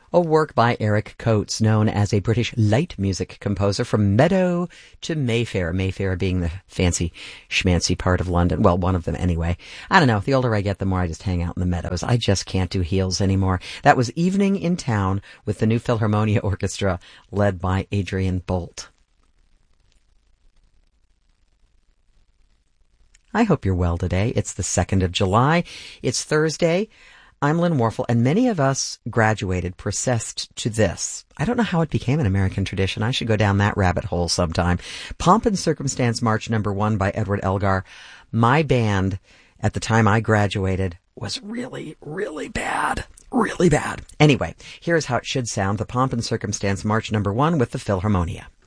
a work by Eric Coates, known as a British light music composer from Meadow to Mayfair. Mayfair being the fancy schmancy part of London. Well, one of them anyway. I don't know. The older I get, the more I just hang out in the meadows. I just can't do heels anymore. That was Evening in Town with the New Philharmonia Orchestra led by Adrian Bolt. I hope you're well today. It's the 2nd of July. It's Thursday. I'm Lynn Warfel, and many of us graduated processed to this. I don't know how it became an American tradition. I should go down that rabbit hole sometime. Pomp and Circumstance March No. 1 by Edward Elgar. My band, at the time I graduated, was really, really bad. Really bad. Anyway, here's how it should sound. The Pomp and Circumstance March No. 1 with the Philharmonia.